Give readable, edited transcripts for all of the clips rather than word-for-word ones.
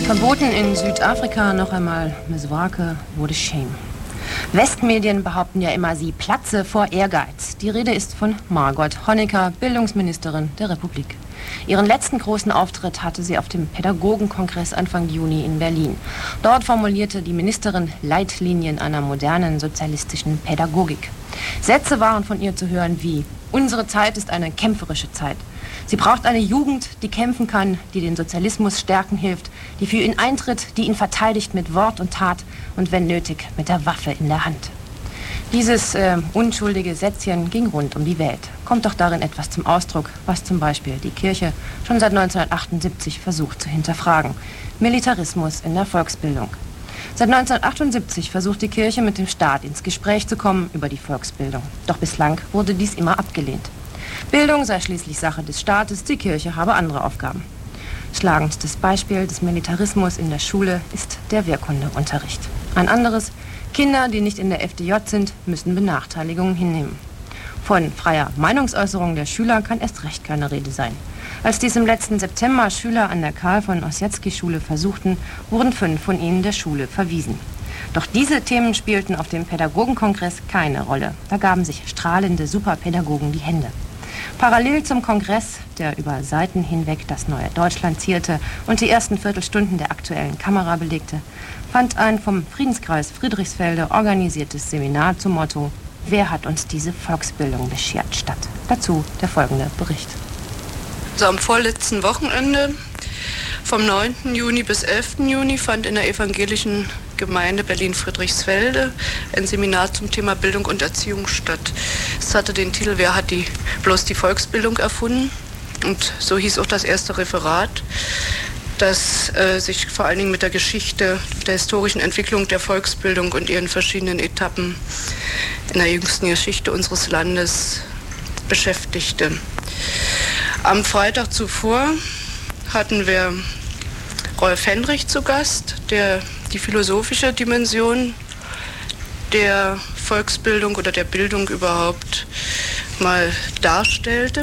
Verboten in Südafrika noch einmal Miswake wurde Shame. Westmedien behaupten ja immer, sie platze vor Ehrgeiz. Die Rede ist von Margot Honecker, Bildungsministerin der Republik. Ihren letzten großen Auftritt hatte sie auf dem Pädagogenkongress Anfang Juni in Berlin. Dort formulierte die Ministerin Leitlinien einer modernen sozialistischen Pädagogik. Sätze waren von ihr zu hören wie: Unsere Zeit ist eine kämpferische Zeit. Sie braucht eine Jugend, die kämpfen kann, die den Sozialismus stärken hilft, die für ihn eintritt, die ihn verteidigt mit Wort und Tat und wenn nötig mit der Waffe in der Hand. Dieses unschuldige Sätzchen ging rund um die Welt. Kommt doch darin etwas zum Ausdruck, was zum Beispiel die Kirche schon seit 1978 versucht zu hinterfragen. Militarismus in der Volksbildung. Seit 1978 versucht die Kirche mit dem Staat ins Gespräch zu kommen über die Volksbildung. Doch bislang wurde dies immer abgelehnt. Bildung sei schließlich Sache des Staates, die Kirche habe andere Aufgaben. Schlagendstes Beispiel des Militarismus in der Schule ist der Wehrkundeunterricht. Ein anderes: Kinder, die nicht in der FDJ sind, müssen Benachteiligungen hinnehmen. Von freier Meinungsäußerung der Schüler kann erst recht keine Rede sein. Als dies im letzten September Schüler an der Karl von Ossietzky-Schule versuchten, wurden 5 von ihnen der Schule verwiesen. Doch diese Themen spielten auf dem Pädagogenkongress keine Rolle. Da gaben sich strahlende Superpädagogen die Hände. Parallel zum Kongress, der über Seiten hinweg das neue Deutschland zierte und die ersten Viertelstunden der aktuellen Kamera belegte, fand ein vom Friedenskreis Friedrichsfelde organisiertes Seminar zum Motto: Wer hat uns diese Volksbildung beschert statt? Dazu der folgende Bericht. Also am vorletzten Wochenende, vom 9. Juni bis 11. Juni, fand in der evangelischen Gemeinde Berlin-Friedrichsfelde ein Seminar zum Thema Bildung und Erziehung statt. Es hatte den Titel "Wer hat bloß die Volksbildung erfunden?" Und so hieß auch das erste Referat, das sich vor allen Dingen mit der Geschichte, der historischen Entwicklung der Volksbildung und ihren verschiedenen Etappen in der jüngsten Geschichte unseres Landes beschäftigte. Am Freitag zuvor hatten wir Rolf Henrich zu Gast, der die philosophische Dimension der Volksbildung oder der Bildung überhaupt mal darstellte.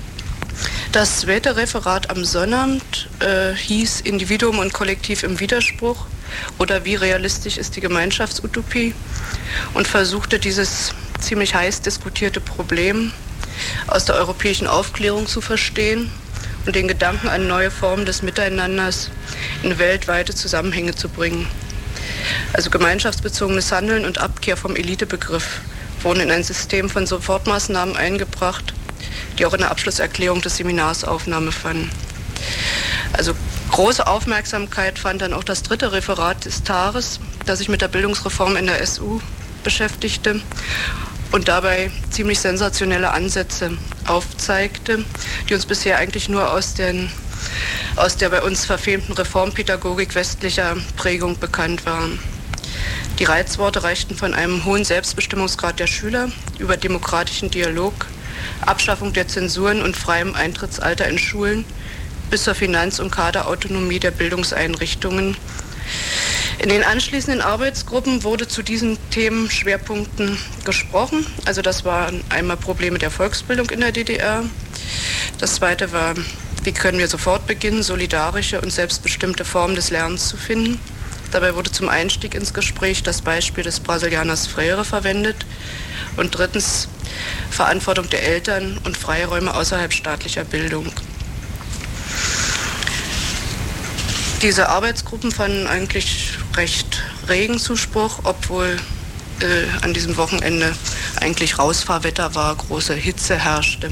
Das zweite Referat am Sonnabend hieß Individuum und Kollektiv im Widerspruch oder Wie realistisch ist die Gemeinschaftsutopie und versuchte dieses ziemlich heiß diskutierte Problem aus der europäischen Aufklärung zu verstehen und den Gedanken an neue Formen des Miteinanders in weltweite Zusammenhänge zu bringen. Also gemeinschaftsbezogenes Handeln und Abkehr vom Elitebegriff wurden in ein System von Sofortmaßnahmen eingebracht, die auch in der Abschlusserklärung des Seminars Aufnahme fanden. Also große Aufmerksamkeit fand dann auch das dritte Referat des Tages, das sich mit der Bildungsreform in der SU beschäftigte und dabei ziemlich sensationelle Ansätze aufzeigte, die uns bisher eigentlich nur aus der bei uns verfemten Reformpädagogik westlicher Prägung bekannt waren. Die Reizworte reichten von einem hohen Selbstbestimmungsgrad der Schüler über demokratischen Dialog, Abschaffung der Zensuren und freiem Eintrittsalter in Schulen bis zur Finanz- und Kaderautonomie der Bildungseinrichtungen. In den anschließenden Arbeitsgruppen wurde zu diesen Themenschwerpunkten gesprochen. Also das waren einmal Probleme der Volksbildung in der DDR. Das zweite war: Wie können wir sofort beginnen, solidarische und selbstbestimmte Formen des Lernens zu finden? Dabei wurde zum Einstieg ins Gespräch das Beispiel des Brasilianers Freire verwendet. Und drittens Verantwortung der Eltern und Freiräume außerhalb staatlicher Bildung. Diese Arbeitsgruppen fanden eigentlich recht regen Zuspruch, obwohl an diesem Wochenende eigentlich Rausfahrwetter war, große Hitze herrschte.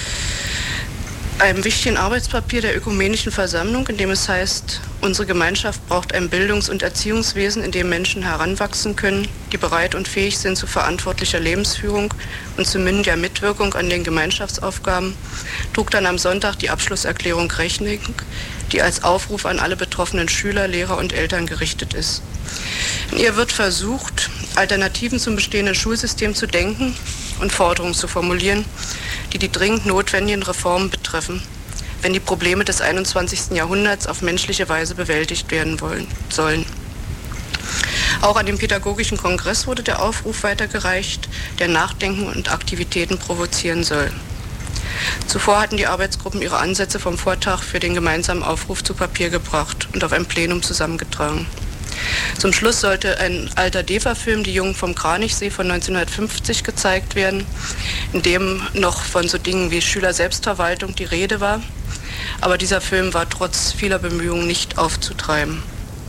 Einem wichtigen Arbeitspapier der Ökumenischen Versammlung, in dem es heißt, unsere Gemeinschaft braucht ein Bildungs- und Erziehungswesen, in dem Menschen heranwachsen können, die bereit und fähig sind zu verantwortlicher Lebensführung und zu mündiger Mitwirkung an den Gemeinschaftsaufgaben, trug dann am Sonntag die Abschlusserklärung Rechnung, die als Aufruf an alle betroffenen Schüler, Lehrer und Eltern gerichtet ist. In ihr wird versucht, Alternativen zum bestehenden Schulsystem zu denken und Forderungen zu formulieren, die die dringend notwendigen Reformen betreffen, wenn die Probleme des 21. Jahrhunderts auf menschliche Weise bewältigt werden sollen. Auch an dem Pädagogischen Kongress wurde der Aufruf weitergereicht, der Nachdenken und Aktivitäten provozieren soll. Zuvor hatten die Arbeitsgruppen ihre Ansätze vom Vortag für den gemeinsamen Aufruf zu Papier gebracht und auf ein Plenum zusammengetragen. Zum Schluss sollte ein alter DEFA-Film, Die Jungen vom Kranichsee von 1950, gezeigt werden, in dem noch von so Dingen wie Schüler-Selbstverwaltung die Rede war. Aber dieser Film war trotz vieler Bemühungen nicht aufzutreiben.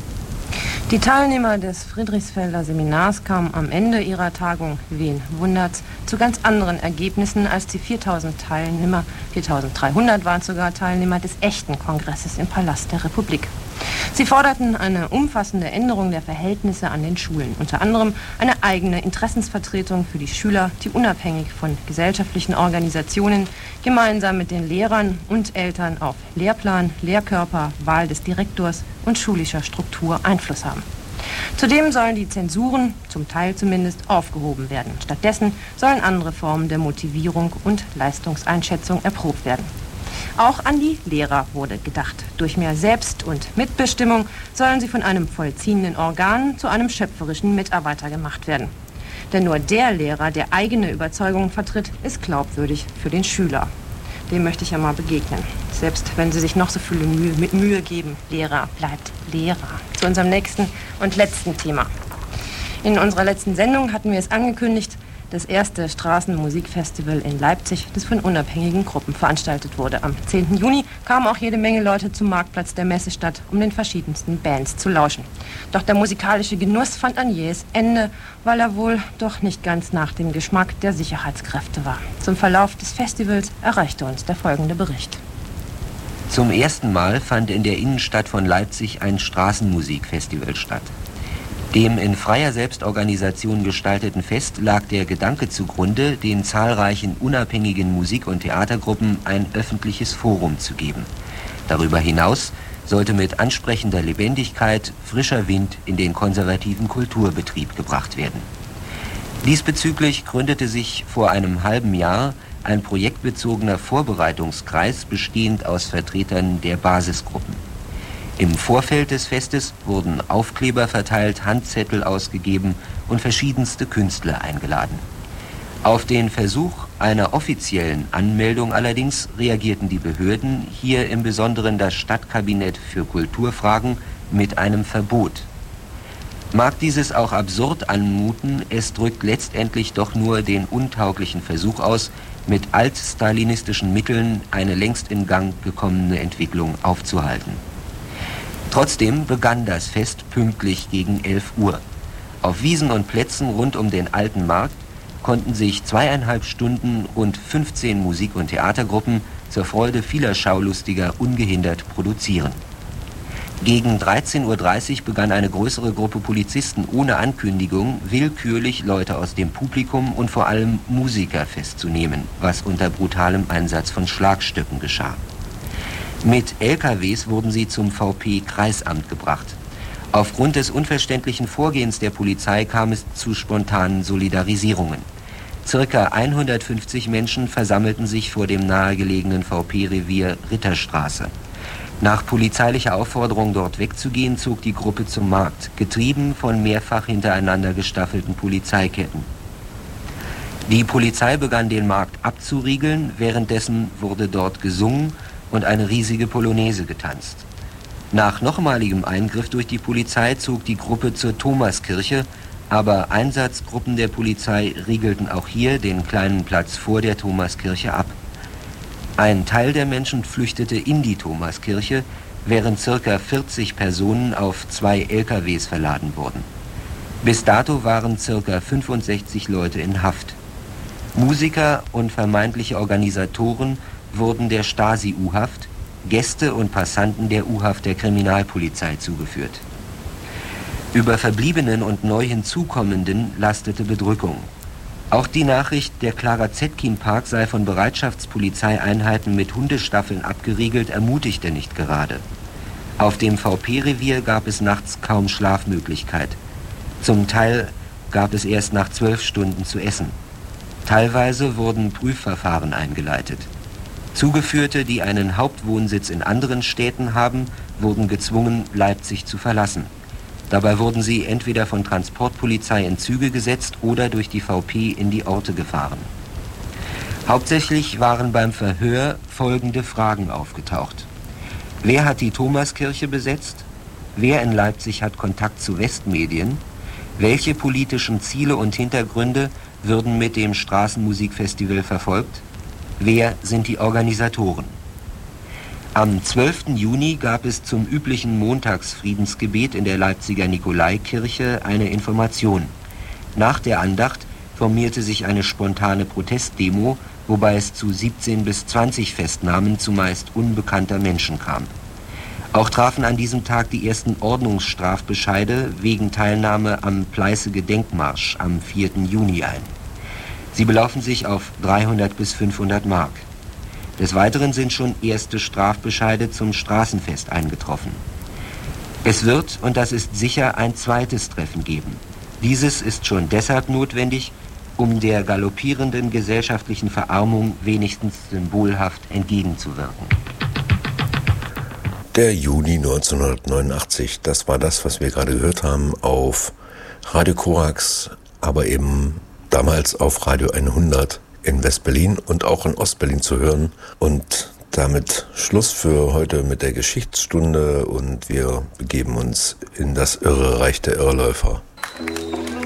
Die Teilnehmer des Friedrichsfelder Seminars kamen am Ende ihrer Tagung, wen wundert's, zu ganz anderen Ergebnissen als die 4.000 Teilnehmer, 4.300 waren sogar Teilnehmer des echten Kongresses im Palast der Republik. Sie forderten eine umfassende Änderung der Verhältnisse an den Schulen, unter anderem eine eigene Interessensvertretung für die Schüler, die unabhängig von gesellschaftlichen Organisationen gemeinsam mit den Lehrern und Eltern auf Lehrplan, Lehrkörper, Wahl des Direktors und schulischer Struktur Einfluss haben. Zudem sollen die Zensuren, zum Teil zumindest, aufgehoben werden. Stattdessen sollen andere Formen der Motivierung und Leistungseinschätzung erprobt werden. Auch an die Lehrer wurde gedacht. Durch mehr Selbst- und Mitbestimmung sollen sie von einem vollziehenden Organ zu einem schöpferischen Mitarbeiter gemacht werden. Denn nur der Lehrer, der eigene Überzeugungen vertritt, ist glaubwürdig für den Schüler. Dem möchte ich ja mal begegnen. Selbst wenn sie sich noch so viel Mühe geben. Lehrer bleibt Lehrer. Zu unserem nächsten und letzten Thema. In unserer letzten Sendung hatten wir es angekündigt, das erste Straßenmusikfestival in Leipzig, das von unabhängigen Gruppen veranstaltet wurde. Am 10. Juni kamen auch jede Menge Leute zum Marktplatz der Messestadt, um den verschiedensten Bands zu lauschen. Doch der musikalische Genuss fand ein jähes Ende, weil er wohl doch nicht ganz nach dem Geschmack der Sicherheitskräfte war. Zum Verlauf des Festivals erreichte uns der folgende Bericht. Zum ersten Mal fand in der Innenstadt von Leipzig ein Straßenmusikfestival statt. Dem in freier Selbstorganisation gestalteten Fest lag der Gedanke zugrunde, den zahlreichen unabhängigen Musik- und Theatergruppen ein öffentliches Forum zu geben. Darüber hinaus sollte mit ansprechender Lebendigkeit frischer Wind in den konservativen Kulturbetrieb gebracht werden. Diesbezüglich gründete sich vor einem halben Jahr ein projektbezogener Vorbereitungskreis bestehend aus Vertretern der Basisgruppen. Im Vorfeld des Festes wurden Aufkleber verteilt, Handzettel ausgegeben und verschiedenste Künstler eingeladen. Auf den Versuch einer offiziellen Anmeldung allerdings reagierten die Behörden, hier im Besonderen das Stadtkabinett für Kulturfragen, mit einem Verbot. Mag dieses auch absurd anmuten, es drückt letztendlich doch nur den untauglichen Versuch aus, mit altstalinistischen Mitteln eine längst in Gang gekommene Entwicklung aufzuhalten. Trotzdem begann das Fest pünktlich gegen 11 Uhr. Auf Wiesen und Plätzen rund um den Alten Markt konnten sich 2,5 Stunden rund 15 Musik- und Theatergruppen zur Freude vieler Schaulustiger ungehindert produzieren. Gegen 13:30 Uhr begann eine größere Gruppe Polizisten ohne Ankündigung willkürlich Leute aus dem Publikum und vor allem Musiker festzunehmen, was unter brutalem Einsatz von Schlagstöcken geschah. Mit LKWs wurden sie zum VP-Kreisamt gebracht. Aufgrund des unverständlichen Vorgehens der Polizei kam es zu spontanen Solidarisierungen. Circa 150 Menschen versammelten sich vor dem nahegelegenen VP-Revier Ritterstraße. Nach polizeilicher Aufforderung, dort wegzugehen, zog die Gruppe zum Markt, getrieben von mehrfach hintereinander gestaffelten Polizeiketten. Die Polizei begann den Markt abzuriegeln, währenddessen wurde dort gesungen und eine riesige Polonaise getanzt. Nach nochmaligem Eingriff durch die Polizei zog die Gruppe zur Thomaskirche, aber Einsatzgruppen der Polizei riegelten auch hier den kleinen Platz vor der Thomaskirche ab. Ein Teil der Menschen flüchtete in die Thomaskirche, während ca. 40 Personen auf 2 LKWs verladen wurden. Bis dato waren ca. 65 Leute in Haft. Musiker und vermeintliche Organisatoren wurden der Stasi-U-Haft, Gäste und Passanten der U-Haft der Kriminalpolizei zugeführt. Über Verbliebenen und neu hinzukommenden lastete Bedrückung. Auch die Nachricht, der Clara-Zetkin-Park sei von Bereitschaftspolizeieinheiten mit Hundestaffeln abgeriegelt, ermutigte nicht gerade. Auf dem VP-Revier gab es nachts kaum Schlafmöglichkeit. Zum Teil gab es erst nach 12 Stunden zu essen. Teilweise wurden Prüfverfahren eingeleitet. Zugeführte, die einen Hauptwohnsitz in anderen Städten haben, wurden gezwungen, Leipzig zu verlassen. Dabei wurden sie entweder von Transportpolizei in Züge gesetzt oder durch die VP in die Orte gefahren. Hauptsächlich waren beim Verhör folgende Fragen aufgetaucht. Wer hat die Thomaskirche besetzt? Wer in Leipzig hat Kontakt zu Westmedien? Welche politischen Ziele und Hintergründe würden mit dem Straßenmusikfestival verfolgt? Wer sind die Organisatoren? Am 12. Juni gab es zum üblichen Montagsfriedensgebet in der Leipziger Nikolaikirche eine Information. Nach der Andacht formierte sich eine spontane Protestdemo, wobei es zu 17 bis 20 Festnahmen zumeist unbekannter Menschen kam. Auch trafen an diesem Tag die ersten Ordnungsstrafbescheide wegen Teilnahme am Pleiße-Gedenkmarsch am 4. Juni ein. Sie belaufen sich auf 300 bis 500 Mark. Des Weiteren sind schon erste Strafbescheide zum Straßenfest eingetroffen. Es wird, und das ist sicher, ein zweites Treffen geben. Dieses ist schon deshalb notwendig, um der galoppierenden gesellschaftlichen Verarmung wenigstens symbolhaft entgegenzuwirken. Der Juni 1989, das war das, was wir gerade gehört haben auf Radio Korax, aber eben damals auf Radio 100 in West-Berlin und auch in Ost-Berlin zu hören. Und damit Schluss für heute mit der Geschichtsstunde und wir begeben uns in das irre Reich der Irrläufer.